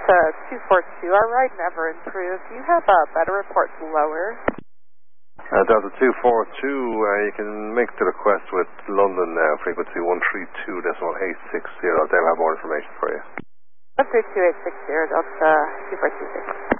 Delta 242, our ride never improved. Do you have better reports lower? Delta 242, you can make the request with London now, frequency 132.860. They'll have more information for you. 132.860, Delta 242.